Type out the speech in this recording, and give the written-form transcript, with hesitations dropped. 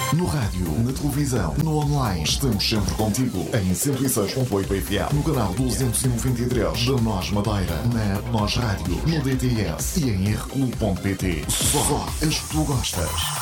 No rádio, na televisão, no online, estamos sempre contigo. Em 106.8 FM, no canal 293 da Nós Madeira, na Nós Rádio, no DTS e em rcu.pt. Só as que tu gostas.